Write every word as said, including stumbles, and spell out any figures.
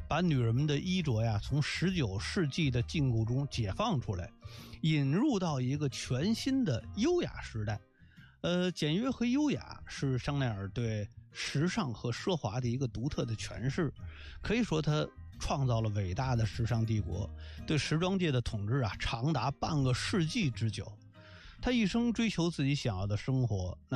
把女人们的衣着呀从十九世纪的禁锢中解放出来，引入到一个全新的优雅时代。呃，简约和优雅是香奈儿对时尚和奢华的一个独特的诠释，可以说他创造了伟大的时尚帝国，对时装界的统治啊长达半个世纪之久。他一生追求自己想要的生活，那